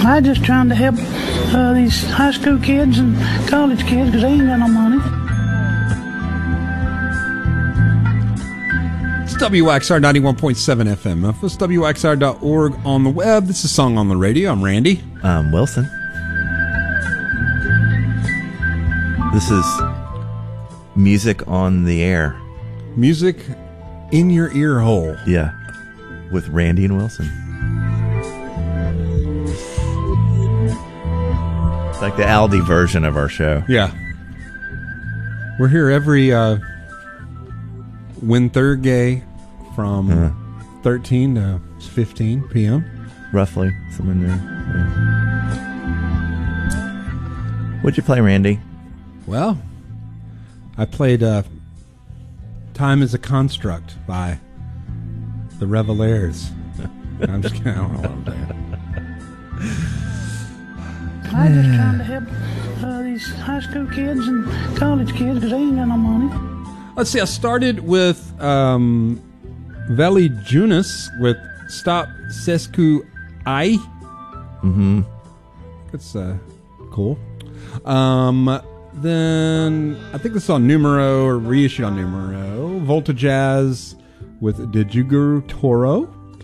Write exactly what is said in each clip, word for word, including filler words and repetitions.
I just trying to help uh, these high school kids and college kids because they ain't got no money. It's W X R ninety-one point seven F M Memphis, W X R dot org on the web. This is Song on the Radio. I'm Randy. I'm Wilson. This is music on the air. Music in your ear hole. Yeah, with Randy and Wilson. It's like the Aldi version of our show. Yeah. We're here every uh, Wednesday from uh-huh. thirteen to fifteen p.m. Roughly, somewhere in there. Yeah. What'd you play, Randy? Well, I played uh, Time is a Construct by the Revelaires. I'm just kidding. I don't know what I'm saying. I just trying to help uh, these high school kids and college kids because they ain't got no money. Let's see. I started with um, Veli Junis with Stop Sesku I. Mm-hmm. That's uh, cool. Um, then I think this is on Numero or reissued on Numero. Volta Jazz with Dejuguru Toro.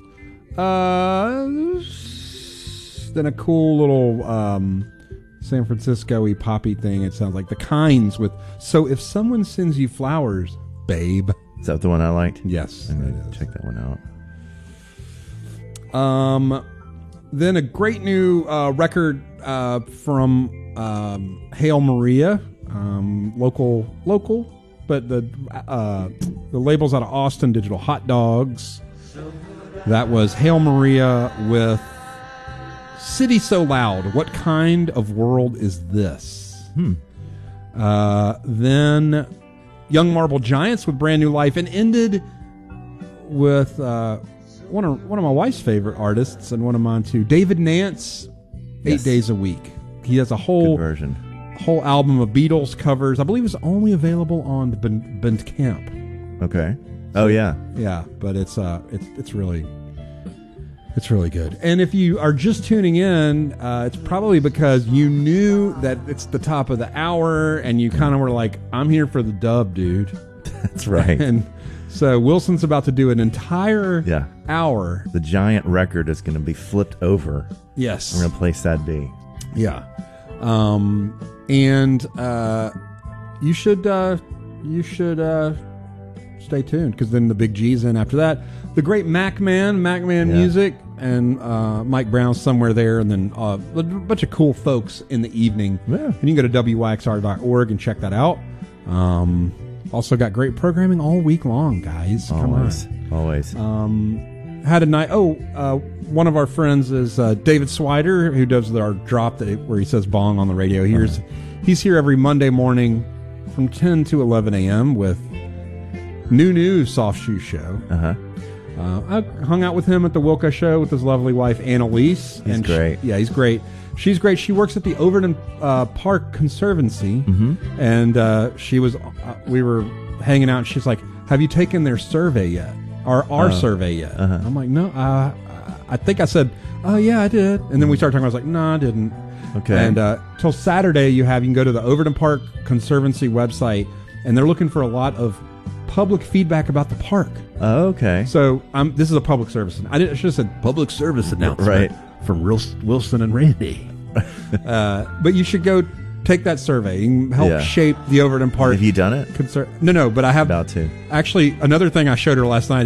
Uh, then a cool little um, San Francisco-y poppy thing. It sounds like The Kinds with So If Someone Sends You Flowers, Babe. Is that the one I liked? Yes. I'm going to check that one out. Um, then a great new uh, record uh, from um, Hail Maria, um, local, local, but the uh, the label's out of Austin, Digital Hot Dogs. That was Hail Maria with City So Loud. What kind of world is this? Hmm. Uh, then Young Marble Giants with Brand New Life, and ended with uh, one of one of my wife's favorite artists and one of mine too, David Nance. Eight Yes. Days a Week. He has a whole Good version. whole album of Beatles covers. I believe it's only available on the Ben- Bandcamp. Okay. Oh yeah. Yeah, but it's uh, it's it's really, it's really good. And if you are just tuning in, uh, it's probably because you knew that it's the top of the hour, and you kind of were like, "I'm here for the dub, dude." That's right. And so Wilson's about to do an entire Yeah. hour. The giant record is going to be flipped over. Yes. We're going to play side B. Yeah. Um, and uh, you should uh, you should uh, stay tuned, because then the Big G's in after that. The great Mac Man, Mac Man Yeah. Music, and uh, Mike Brown somewhere there, and then uh, a bunch of cool folks in the evening. Yeah. And you can go to W X R dot org and check that out. Um, also got great programming all week long, guys. Come Always. on. Always. Um, had a night. Oh, uh, one of our friends is uh, David Swider, who does our drop that, where he says "bong" on the radio. Here's Uh-huh. he's here every Monday morning from ten to eleven a.m. with New News Soft Shoe Show. Uh-huh. Uh, I hung out with him at the Wilka show with his lovely wife Annalise. He's and great. She, yeah, he's great. She's great. She works at the Overton uh, Park Conservancy, Mm-hmm. and uh, she was. Uh, we were hanging out, and she's like, "Have you taken their survey yet? Or our Uh, survey yet?" uh-huh. I'm like, "No, uh, I think I said, oh yeah, I did." And then we started talking. I was like, "No, I didn't." Okay. And uh, till Saturday, you have you can go to the Overton Park Conservancy website, and they're looking for a lot of public feedback about the park. Oh, okay. So um, this is a public service. I, did, I should have said public service announcement Right. from Real- Wilson and Randy. uh, but you should go take that survey. You can help Yeah. shape the Overton Park. Have you done it? Conser- no, no, but I have About to. Actually, another thing I showed her last night